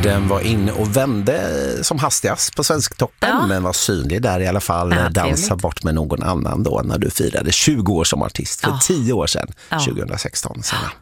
Den var inne och vände som hastigast på Svensktoppen, men var synlig där i alla fall. Dansa bort med någon annan då när du firade 20 år som artist för 10 år sedan, 2016.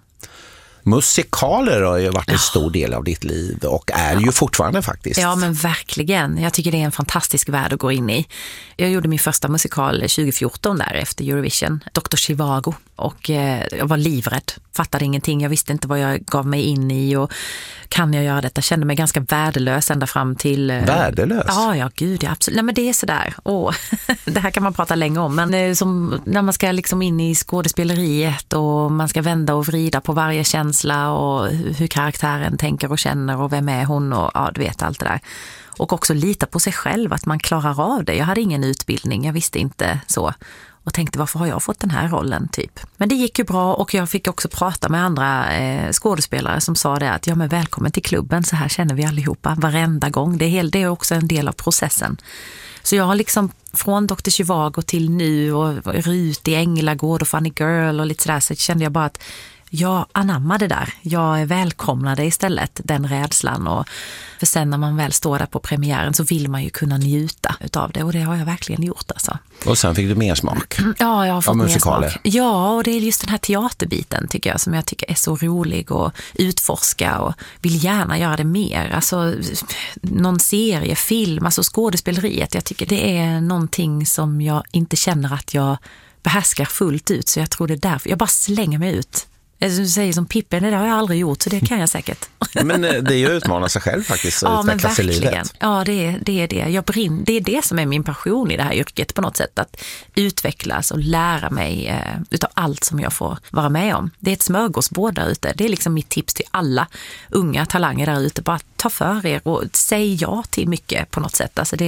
Musikaler har ju varit en stor del av ditt liv och är ju fortfarande faktiskt. Ja, men verkligen. Jag tycker det är en fantastisk värld att gå in i. Jag gjorde min första musikal 2014 där efter Eurovision, Dr. Zhivago. Och jag var livrädd, fattade ingenting. Jag visste inte vad jag gav mig in i och kan jag göra detta? Kände mig ganska värdelös ända fram till... Värdelös? Ja, gud, ja, absolut. Nej, men det är sådär. Det här kan man prata länge om. Men som när man ska liksom in i skådespeleriet och man ska vända och vrida på varje känsla och hur karaktären tänker och känner och vem är hon och ja, du vet allt det där. Och också lita på sig själv, att man klarar av det. Jag hade ingen utbildning, jag visste inte så. Och tänkte, varför har jag fått den här rollen typ? Men det gick ju bra och jag fick också prata med andra skådespelare som sa det att ja, men välkommen till klubben, så här känner vi allihopa varenda gång. Det är också en del av processen. Så jag har liksom från Dr. Zhivago till nu och Rut i Änglagård och Funny Girl och lite sådär, så kände jag bara att jag anammade där. Jag välkomnade istället den rädslan, och för sen när man väl står där på premiären så vill man ju kunna njuta utav det, och det har jag verkligen gjort alltså. Och sen fick du mer smak. Ja, jag har fått mer smak. Ja, och det är just den här teaterbiten tycker jag som jag tycker är så rolig och utforska och vill gärna göra det mer. Alltså någon serie, film, alltså skådespeleriet. Jag tycker det är någonting som jag inte känner att jag behärskar fullt ut, så jag tror det är därför. Jag bara slänger mig ut. Du säger som Pippen, det har jag aldrig gjort, så det kan jag säkert. Men det är ju utmana sig själv faktiskt och utvecklas i livet. Ja, det är det. Det är det som är min passion i det här yrket på något sätt. Att utvecklas och lära mig utav allt som jag får vara med om. Det är ett smörgåsbord där ute. Det är liksom mitt tips till alla unga talanger där ute. Bara ta för er och säg ja till mycket på något sätt. Alltså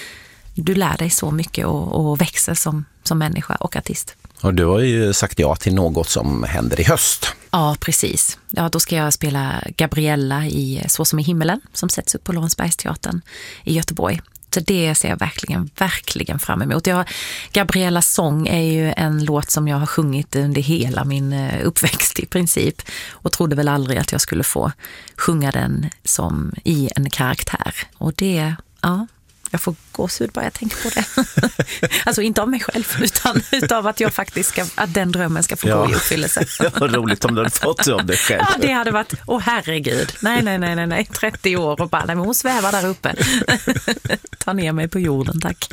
du lär dig så mycket och växer som människa och artist. Och du har ju sagt ja till något som händer i höst. Ja, precis. Ja, då ska jag spela Gabriella i Så som i himmelen som sätts upp på Lorensbergsteatern i Göteborg. Så det ser jag verkligen fram emot. Gabriellas sång är ju en låt som jag har sjungit under hela min uppväxt i princip. Och trodde väl aldrig att jag skulle få sjunga den som i en karaktär. Och det, ja... Jag får gåshud bara jag tänker på det. Alltså inte av mig själv, utan utav att jag faktiskt att den drömmen ska få gå i uppfyllelse. Ja, vad roligt om du hade fått det om dig själv. Ja, det hade varit, herregud. Nej, 30 år och bara, nej, men hon svävar där uppe. Ta ner mig på jorden, tack.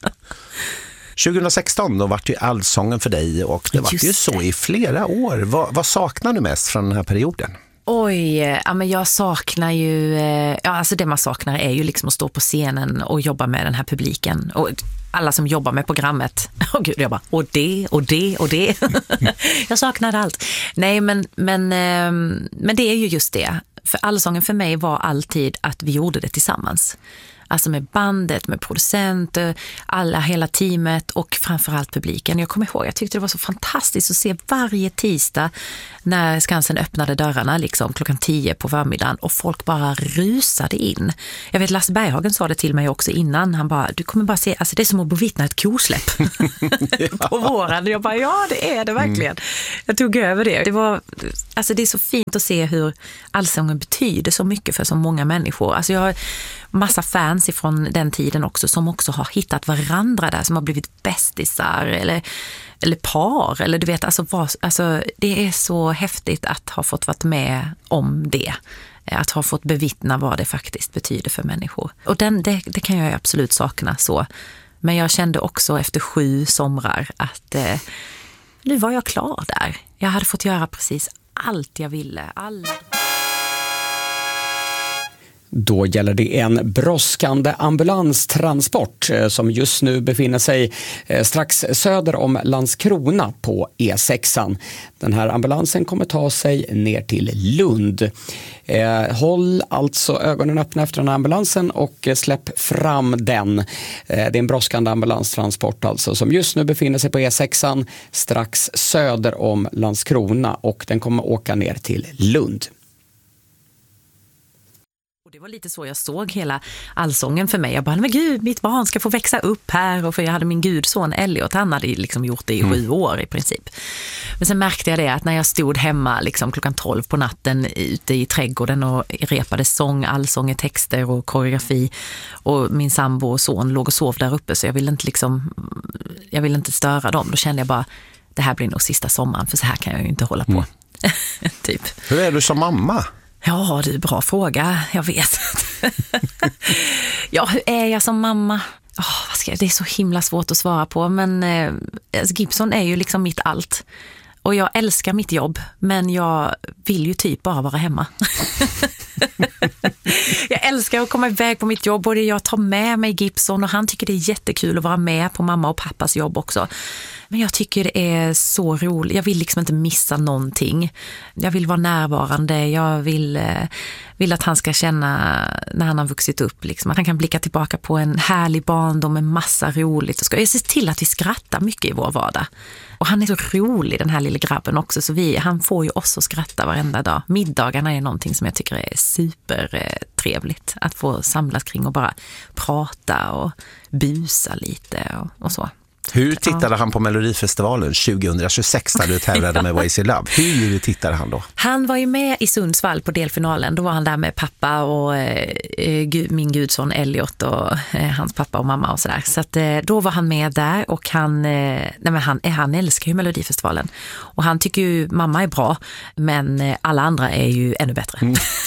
2016 då var det ju Allsången för dig, och det var ju så i flera år. Vad saknar du mest från den här perioden? Oj, ja, men jag saknar ju, alltså det man saknar är ju liksom att stå på scenen och jobba med den här publiken och alla som jobbar med programmet. Gud, jag bara, och det. Jag saknade allt. Nej, men det är ju just det. För Allsången för mig var alltid att vi gjorde det tillsammans. Alltså med bandet, med producent, hela teamet och framförallt publiken. Jag kommer ihåg, jag tyckte det var så fantastiskt att se varje tisdag när Skansen öppnade dörrarna liksom klockan 10 på förmiddagen och folk bara rusade in. Jag vet, Lasse Berghagen sa det till mig också innan. Han bara, du kommer bara se, alltså det är som att bevittna ett kosläpp på våren. Jag bara, ja det är det verkligen. Jag tog över det. Alltså det är så fint att se hur Allsången betyder så mycket för så många människor. Alltså jag har massa fans ifrån den tiden också som också har hittat varandra där, som har blivit bästisar eller par, eller du vet, alltså det är så häftigt att ha fått vara med om det, att ha fått bevittna vad det faktiskt betyder för människor. Och det kan jag absolut sakna så. Men jag kände också efter 7 somrar att nu var jag klar där. Jag hade fått göra precis allt jag ville. Då gäller det en brådskande ambulanstransport som just nu befinner sig strax söder om Landskrona på E6. Den här ambulansen kommer ta sig ner till Lund. Håll alltså ögonen öppna efter den här ambulansen och släpp fram den. Det är en brådskande ambulanstransport alltså som just nu befinner sig på E6 strax söder om Landskrona, och den kommer åka ner till Lund. Det var lite så jag såg hela allsången för mig. Jag bara, men gud, mitt barn ska få växa upp här. Och för jag hade min gudson Elliot, han hade liksom gjort det i 7 år i princip. Men sen märkte jag det att när jag stod hemma liksom klockan 12 på natten ute i trädgården och repade sång, allsånger, texter och koreografi. Och min sambo och son låg och sov där uppe, så jag ville inte störa dem. Då kände jag bara, det här blir nog sista sommaren, för så här kan jag ju inte hålla på. Typ. Hur är du som mamma? Ja, det är en bra fråga. Jag vet. Ja, hur är jag som mamma? Det är så himla svårt att svara på. Men Gibson är ju liksom mitt allt. Och jag älskar mitt jobb, men jag vill ju typ bara vara hemma. Jag älskar att komma iväg på mitt jobb, och jag tar med mig Gibson, och han tycker det är jättekul att vara med på mamma och pappas jobb också. Men jag tycker det är så roligt. Jag vill liksom inte missa någonting. Jag vill vara närvarande. Jag vill att han ska känna när han har vuxit upp liksom, att han kan blicka tillbaka på en härlig barndom med massa roligt. Jag ser till att vi skrattar mycket i vår vardag. Och han är så rolig, den här lilla grabben också, så han får ju oss att skratta varenda dag. Middagarna är någonting som jag tycker är supertrevligt. Att få samlas kring och bara prata och busa lite och så. Hur tittade han på Melodifestivalen 2026 när du tävlade med Ways in Love? Hur tittade han då? Han var ju med i Sundsvall på delfinalen. Då var han där med pappa och min gudson Elliot och hans pappa och mamma och sådär. Så att, då var han med där, och han älskar ju Melodifestivalen. Och han tycker ju mamma är bra, men alla andra är ju ännu bättre.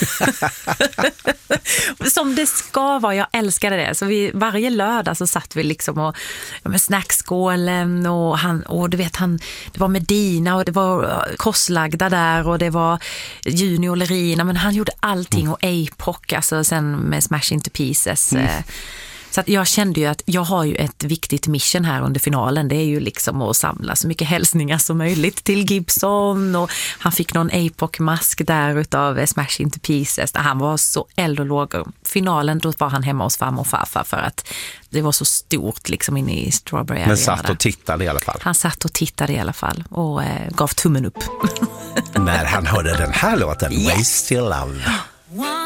Som det ska vara, jag älskade det. Så varje lördag så satt vi liksom och med snackskålen, och du vet, det var Medina och det var korslagda där, och det var Juni och Lerina, men han gjorde allting, och APOC, alltså sen med Smash Into Pieces. Så att jag kände ju att jag har ju ett viktigt mission här under finalen. Det är ju liksom att samla så mycket hälsningar som möjligt till Gibson, och han fick någon APOC-mask där utav Smash Into Pieces. Han var så eld och låg. Finalen, då var han hemma hos farmor och farfar, för att det var så stort liksom inne i Strawberry Arena. Men satt och tittade i alla fall. Han satt och tittade i alla fall och gav tummen upp. När han hörde den här låten, Ways to Love.